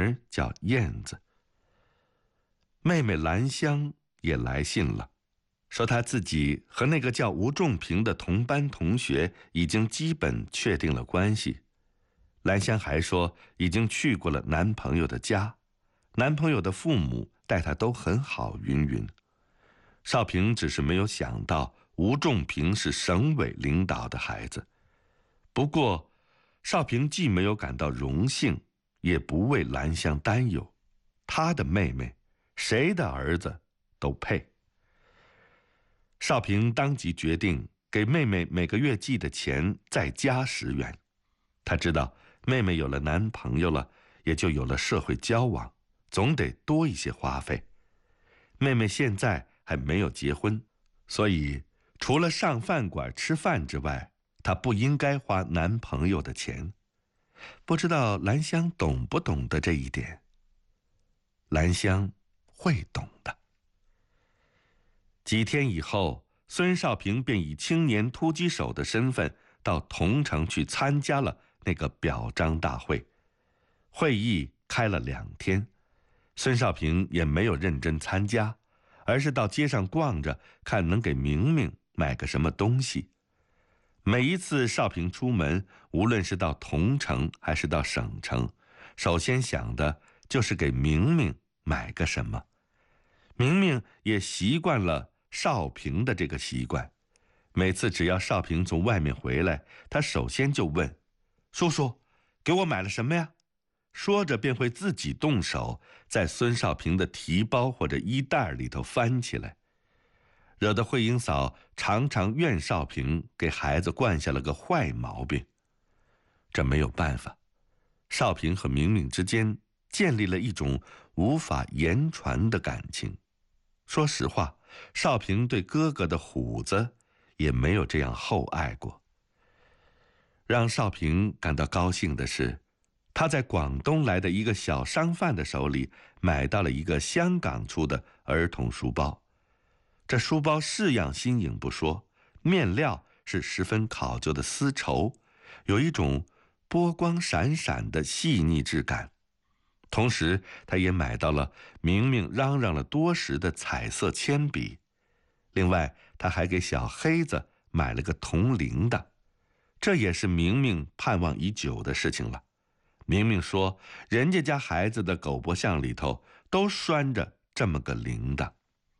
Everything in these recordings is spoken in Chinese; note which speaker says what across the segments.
Speaker 1: 名叫燕子。妹妹兰香也来信了，说她自己和那个叫吴仲平的同班同学已经基本确定了关系。兰香还说已经去过了男朋友的家，男朋友的父母待她都很好云云。少平只是没有想到吴仲平是省委领导的孩子。不过少平既没有感到荣幸，也不为兰香担忧，他的妹妹谁的儿子都配。少平当即决定给妹妹每个月寄的钱再加10元。他知道妹妹有了男朋友了，也就有了社会交往，总得多一些花费。妹妹现在还没有结婚，所以除了上饭馆吃饭之外，她不应该花男朋友的钱。不知道兰香懂不懂得这一点？兰香会懂的。几天以后，孙少平便以青年突击手的身份到桐城去参加了那个表彰大会。会议开了2天，孙少平也没有认真参加，而是到街上逛着，看能给明明买个什么东西。每一次少平出门，无论是到桐城还是到省城，首先想的就是给明明买个什么。明明也习惯了少平的这个习惯，每次只要少平从外面回来，他首先就问：叔叔，给我买了什么呀？说着便会自己动手在孙少平的提包或者衣袋里头翻起来，惹得慧英嫂常常怨少平给孩子惯下了个坏毛病。这没有办法，少平和明明之间建立了一种无法言传的感情。说实话，少平对哥哥的虎子也没有这样厚爱过。让少平感到高兴的是，他在广东来的一个小商贩的手里买到了一个香港出的儿童书包。这书包式样新颖不说，面料是十分考究的丝绸，有一种波光闪闪的细腻质感。同时他也买到了明明嚷嚷了多时的彩色铅笔。另外他还给小黑子买了个铜铃铛，这也是明明盼望已久的事情了。明明说人家家孩子的狗脖项里头都拴着这么个铃铛。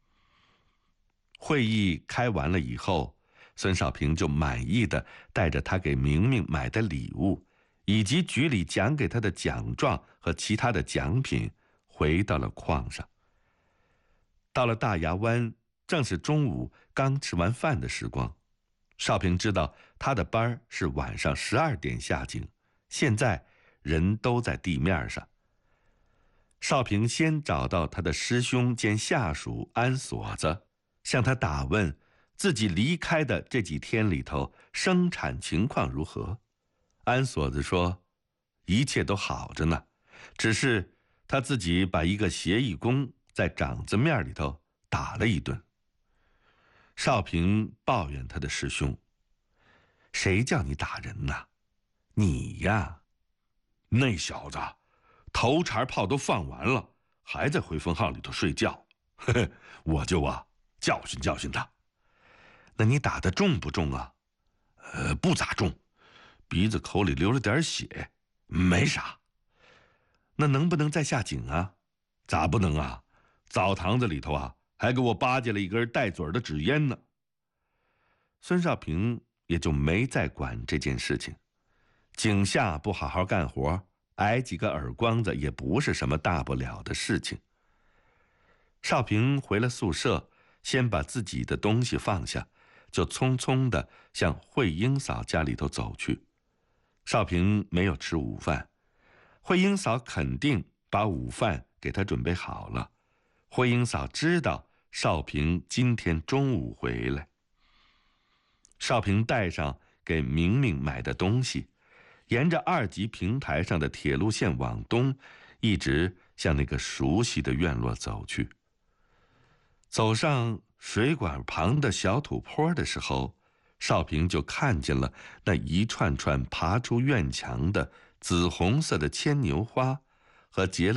Speaker 1: 会议开完了以后，孙少平就满意的带着他给明明买的礼物，以及局里奖给他的奖状和其他的奖品，回到了矿上。到了大牙湾，正是中午刚吃完饭的时光。少平知道他的班是晚上12点下井，现在人都在地面上。少平先找到他的师兄兼下属安锁子，向他打问自己离开的这几天里头生产情况如何。安锁子说一切都好着呢，只是他自己把一个协议工在掌子面里头打了一顿。少平抱怨他的师兄：谁叫你打人呢？你呀！那小子头茬炮都放完了，还在回风号里头睡觉。呵呵，我就教训教训他。那你打得重不重啊？不咋重，鼻子口里流了点血，没啥。那能不能再下井啊？咋不能啊？澡堂子里头还给我巴结了一根带嘴的纸烟呢。孙少平也就没再管这件事情。井下不好好干活，挨几个耳光子也不是什么大不了的事情。少平回了宿舍，先把自己的东西放下，就匆匆地向慧英嫂家里头走去。少平没有吃午饭，慧英嫂肯定把午饭给他准备好了。慧英嫂知道少平今天中午回来。少平带上给明明买的东西，沿着2级平台上的铁路线往东，一直向那个熟悉的院落走去。走上水管旁的小土坡的时候，少平就看见了那一串串爬出院墙的紫红色的牵牛花和结了